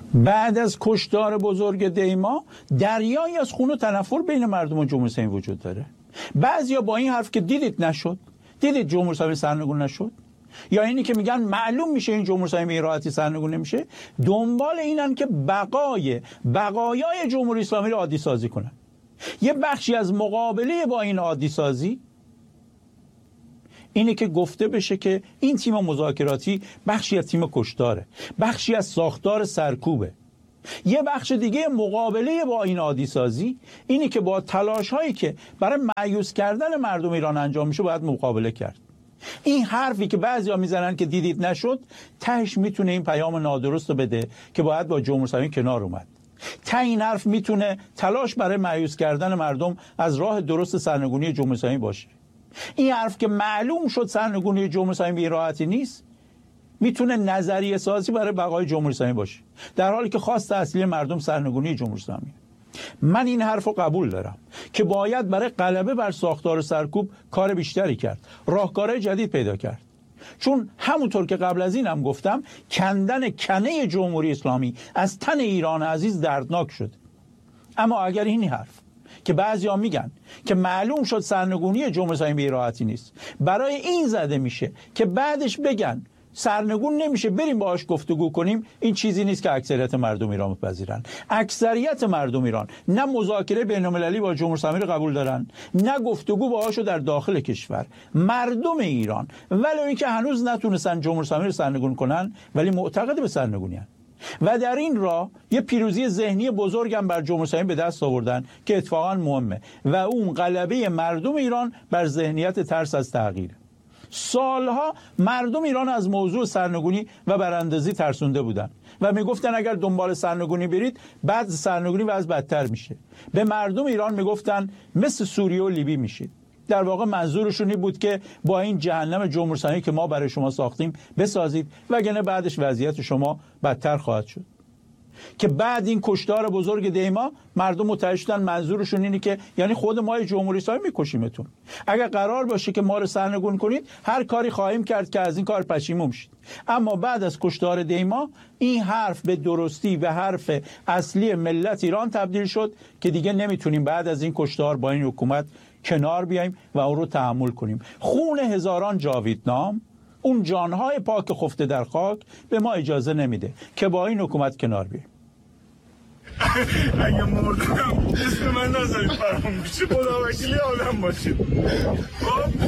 بعد از کشتار بزرگ دیما دریایی از خون و تنفر بین مردم جمهوری اسلامی وجود داره. بعضیا با این حرف که دیدید نشد، دیدید جمهوری اسلامی سرنگون نشد، یا اینی که میگن معلوم میشه این جمهوری اسلامی به راحتی سرنگون نمیشه، دنبال اینن که بقایای جمهوری اسلامی رو عادی سازی کنن. یه بخشی از مقابله با این عادی سازی اینه که گفته بشه که این تیم مذاکراتی بخشی از تیم کشتاره، بخشی از ساختار سرکوبه. یه بخش دیگه مقابله با این عادی سازی اینه که با تلاش هایی که برای مایوس کردن مردم ایران انجام میشه باید مقابله کرد. این حرفی که بعضیا میزنن که دیدید نشد، تهش میتونه این پیام نادرست رو بده که باید با جمهوری اسلامی کنار اومد. ته این حرف میتونه تلاش برای مایوس کردن مردم از راه درست سرنگونی جمهوری اسلامی باشه. این حرف که معلوم شد سرنگونی جمهوری اسلامی به راحتی نیست، میتونه نظریه سازی برای بقای جمهوری اسلامی باشه، در حالی که خواست اصلی مردم سرنگونی جمهوری اسلامی. من این حرف رو قبول دارم که باید برای غلبه بر ساختار سرکوب کار بیشتری کرد، راهکارهای جدید پیدا کرد. چون همونطور که قبل از این هم گفتم، کندن کنه جمهوری اسلامی از تن ایران عزیز دردناک شد. اما اگر این حرف که بعضیا میگن که معلوم شد سرنگونی جمهوری اسلامی به راحتی نیست، برای این زده میشه که بعدش بگن سرنگون نمیشه بریم باهاش گفتگو کنیم، این چیزی نیست که اکثریت مردم ایران بپذیرن. اکثریت مردم ایران نه مذاکره بین‌المللی با جمهوری اسلامی رو قبول دارن، نه گفتگو باهاشو در داخل کشور. مردم ایران ولو اینکه هنوز نتونستن جمهوری اسلامی رو سرنگون کنن، ولی معتقد به سرنگونی هستن و در این راه یه پیروزی ذهنی بزرگم بر جمهوری اسلامی به دست آوردن که اتفاقا مهمه و اون غلبه مردم ایران بر ذهنیت ترس از تغییر. سالها مردم ایران از موضوع سرنگونی و براندازی ترسونده بودن و میگفتن اگر دنبال سرنگونی برید بعد سرنگونی وضع بدتر میشه. به مردم ایران میگفتن مثل سوریه و لیبی میشید. در واقع منظورشون این بود که با این جهنم جمهوری اسلامی که ما برای شما ساختیم بسازید، وگرنه بعدش وضعیت شما بدتر خواهد شد. که بعد این کشتار بزرگ دیما مردم متوجه شدن منظورشون اینه که یعنی خود ما جمهوری اسلامی میکشیمتون. اگر قرار باشه که ما رو سرنگون کنید، هر کاری خواهیم کرد که از این کار پشیمون شید. اما بعد از کشتار دیما این حرف به درستی به حرف اصلی ملت ایران تبدیل شد که دیگه نمیتونیم بعد از این کشتار با این حکومت کنار بیاییم و اون رو تحمل کنیم. خون هزاران جاویدنام، اون جانهای پاک خفته در خاک به ما اجازه نمیده که با این حکومت کنار بیاییم. اگه مردم اسم من نذارید فراموشی، خدا وکیلی آدم باشید.